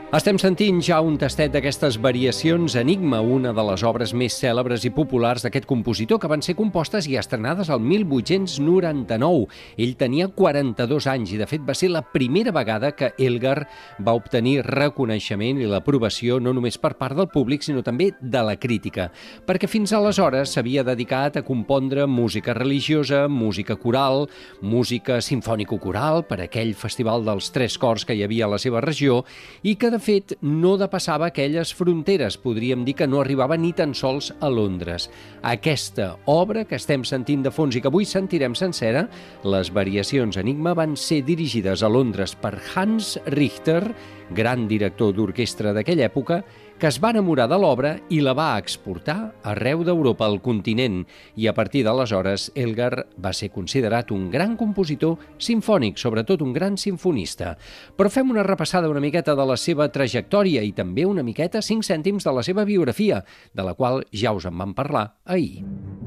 Estem sentint ja un tastet d'aquestes variacions Enigma, una de les obres més cèlebres i populars d'aquest compositor, que van ser compostes i estrenades el 1899. Ell tenia 42 anys i, de fet, va ser la primera vegada que Elgar va obtenir reconeixement i l'aprovació no només per part del públic, sinó també de la crítica, perquè fins aleshores s'havia dedicat a compondre música religiosa, música coral, música sinfònico-coral per aquell festival dels tres cors que hi havia a la seva regió i que, de fet, no depassava aquelles fronteres, podríem dir que no arribava ni tan sols a Londres. Aquesta obra que estem sentint de fons i que avui sentirem sencera, les variacions Enigma, van ser dirigides a Londres per Hans Richter, gran director d'orquestra d'aquella època, que es va enamorar de l'obra i la va exportar arreu d'Europa, al continent, i a partir d'aleshores Elgar va ser considerat un gran compositor simfònic, sobretot un gran simfonista. Però fem una repassada una miqueta de la seva trajectòria i també una miqueta 5 cèntims de la seva biografia, de la qual ja us en vam parlar ahir.